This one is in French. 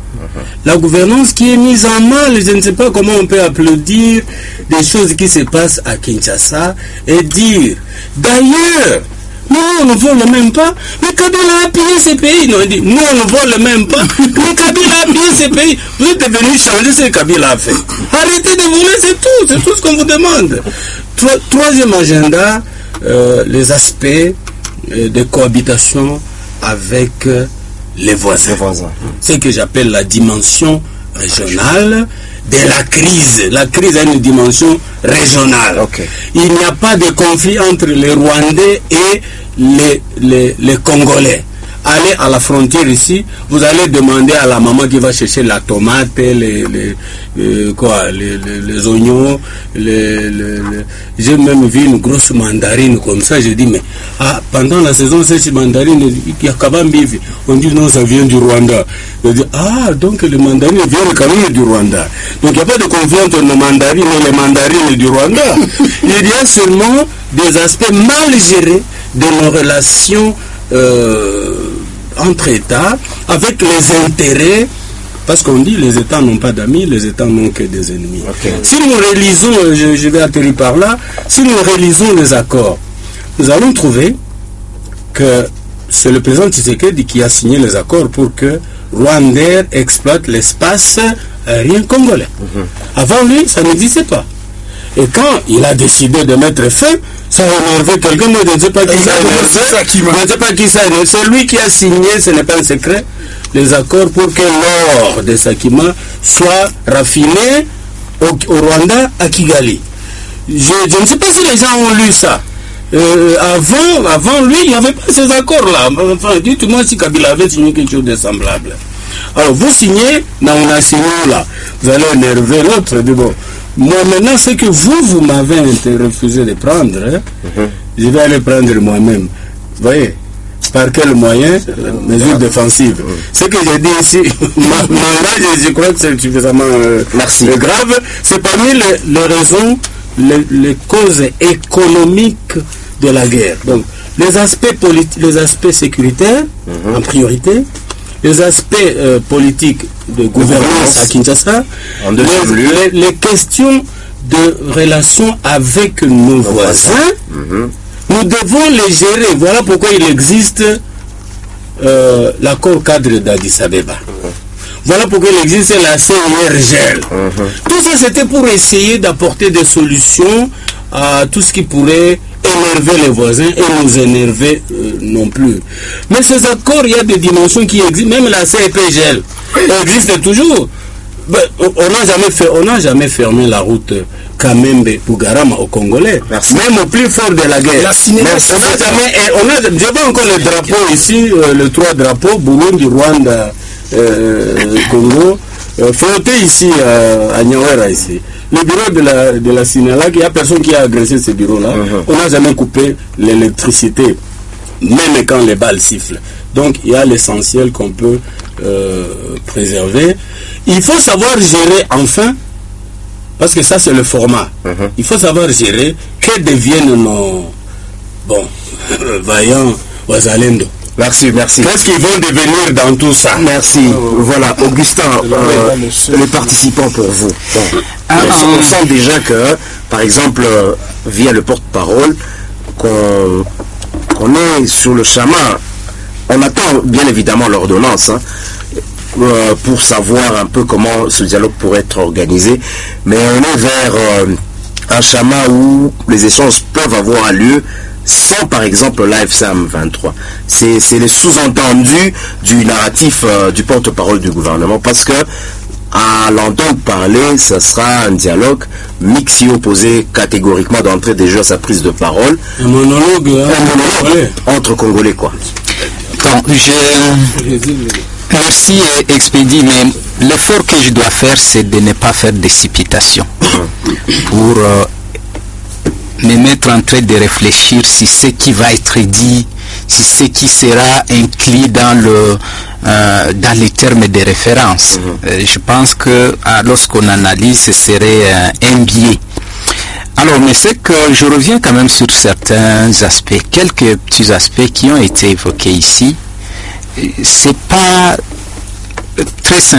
La gouvernance qui est mise en mal, je ne sais pas comment on peut applaudir des choses qui se passent à Kinshasa et dire, d'ailleurs, nous on ne vole même pas, mais Kabila a pillé ces pays. Non, il dit, nous on ne vole même pas, mais Kabila a pillé ces pays. Vous êtes venu changer ce que Kabila a fait. Arrêtez de voler, c'est tout ce qu'on vous demande. Troisième agenda, les aspects de cohabitation avec les voisins. Ce que j'appelle la dimension régionale de la crise. La crise a une dimension régionale. Il n'y a pas de conflit entre les Rwandais et les Congolais. Allez à la frontière ici, vous allez demander à la maman qui va chercher la tomate, les oignons, j'ai même vu une grosse mandarine comme ça, j'ai dit mais pendant la saison cette mandarine, on dit non, ça vient du Rwanda. Je dis donc les mandarines viennent quand même du Rwanda. Donc il n'y a pas de conflit entre nos mandarines et les mandarines du Rwanda. Il y a seulement des aspects mal gérés de nos relations entre États, avec les intérêts, parce qu'on dit les États n'ont pas d'amis, les États n'ont que des ennemis. Si nous réalisons, je vais atterrir par là, si nous réalisons les accords, nous allons trouver que c'est le président Tshisekedi qui a signé les accords pour que Rwandair exploite l'espace aérien congolais. Avant lui, ça n'existait pas. Et quand il a décidé de mettre fin, ça a énervé quelqu'un, moi je ne sais pas qui ça a énervé. Je ne sais pas qui ça a énervé. C'est lui qui a signé, ce n'est pas un secret, les accords pour que l'or de Sakima soit raffiné au Rwanda, à Kigali. Je ne sais pas si les gens ont lu ça. Avant lui, il n'y avait pas ces accords-là. Enfin, dites-moi si Kabila avait signé quelque chose de semblable. Alors, vous signez, on a signé là. Vous allez énerver l'autre. Bon. Moi, maintenant, c'est que vous m'avez refusé de prendre. Je vais aller prendre moi-même. Vous voyez, par quel moyen? Mesure défensive. Ce que j'ai dit ici, je crois que c'est suffisamment grave. C'est parmi les raisons, les causes économiques de la guerre. Donc, les aspects politiques, les aspects sécuritaires, en priorité, les aspects politiques de gouvernance à Kinshasa, les questions de relations avec nos voisins, nous devons les gérer. Voilà pourquoi il existe l'accord cadre d'Addis Abeba. Voilà pourquoi il existe la CIRGL. Tout ça, c'était pour essayer d'apporter des solutions à tout ce qui pourrait énerver les voisins et nous énerver non plus. Mais ces accords, il y a des dimensions qui existent. Même la CEPGL existe toujours. Ben, on n'a jamais fermé la route Kamembe-Bugarama aux Congolais. Même au plus fort de la guerre. Je vois encore les drapeaux ici, les trois drapeaux, Burundi, Rwanda, Congo, flottés ici à Nyawera ici. Le bureau de la Sinalak, il n'y a personne qui a agressé ce bureau-là. On n'a jamais coupé l'électricité, même quand les balles sifflent. Donc il y a l'essentiel qu'on peut préserver. Il faut savoir gérer enfin, parce que ça c'est le format. Il faut savoir gérer que deviennent nos vaillants Wazalendo. Merci. Qu'est-ce qu'ils vont devenir dans tout ça? Merci. Voilà, Augustin, les participants pour vous. On sent déjà que, par exemple, via le porte-parole, qu'on est sur le chemin. On attend bien évidemment l'ordonnance pour savoir un peu comment ce dialogue pourrait être organisé. Mais on est vers un chemin où les échanges peuvent avoir lieu sans par exemple l'AFSAM 23. C'est le sous-entendu du narratif du porte-parole du gouvernement, parce que à l'entendre parler, ce sera un dialogue mixte opposé catégoriquement d'entrée déjà à sa prise de parole. Un monologue entre Congolais, quoi. Donc, merci Expédie, mais l'effort que je dois faire, c'est de ne pas faire des citations pour me mettre en train de réfléchir si ce qui va être dit, si ce qui sera inclus dans les termes de référence. Je pense que lorsqu'on analyse, ce serait un biais. Alors, mais c'est que je reviens quand même sur certains aspects, quelques petits aspects qui ont été évoqués ici. C'est pas très simple.